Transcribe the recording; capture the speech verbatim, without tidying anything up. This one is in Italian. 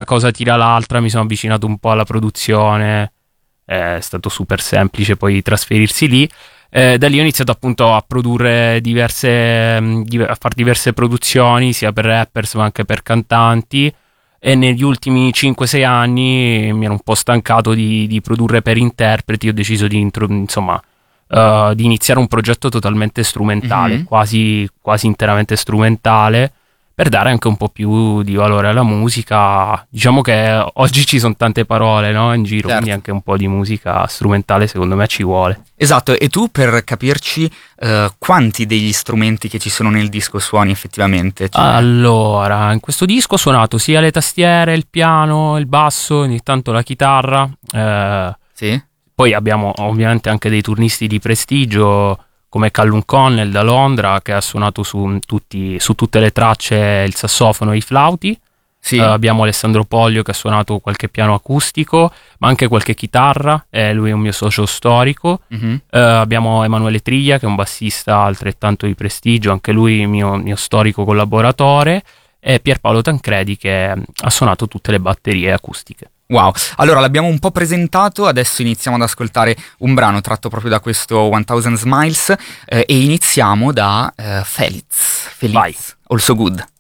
cosa tira l'altra, mi sono avvicinato un po' alla produzione, è stato super semplice poi trasferirsi lì. Eh, da lì ho iniziato appunto a produrre diverse, mh, div- a fare diverse produzioni sia per rappers ma anche per cantanti, e negli ultimi cinque sei anni mi ero un po' stancato di, di produrre per interpreti. Ho deciso di, intro- insomma, uh, di iniziare un progetto totalmente strumentale, Mhm. quasi, quasi interamente strumentale, per dare anche un po' più di valore alla musica. Diciamo che oggi ci sono tante parole, no, in giro, quindi Certo. anche un po' di musica strumentale secondo me ci vuole. Esatto, e tu per capirci eh, quanti degli strumenti che ci sono nel disco suoni effettivamente? Cioè... Allora, in questo disco ho suonato sia le tastiere, il piano, il basso, ogni tanto la chitarra. eh, Sì? Poi abbiamo ovviamente anche dei turnisti di prestigio come Callum Connell da Londra, che ha suonato su, tutti, su tutte le tracce il sassofono e i flauti. Eh, Sì? abbiamo Alessandro Poglio che ha suonato qualche piano acustico, ma anche qualche chitarra, e lui è un mio socio storico. Mhm. Eh, abbiamo Emanuele Triglia che è un bassista altrettanto di prestigio, anche lui mio, mio storico collaboratore, e Pierpaolo Tancredi che ha suonato tutte le batterie acustiche. Wow, allora l'abbiamo un po' presentato, adesso iniziamo ad ascoltare un brano tratto proprio da questo Thousand Smiles eh, e iniziamo da eh, Feliz, Vai. Feliz, Also Good.